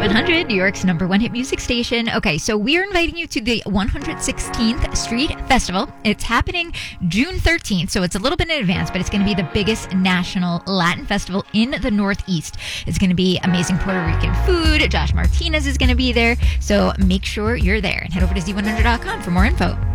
Z100, New York's number one hit music station. Okay, so we are inviting you to the 116th Street Festival. It's happening June 13th, so it's a little bit in advance, but it's going to be the biggest national Latin festival in the Northeast. It's going to be amazing Puerto Rican food. Josh Martinez is going to be there, so make sure you're there. And head over to Z100.com for more info.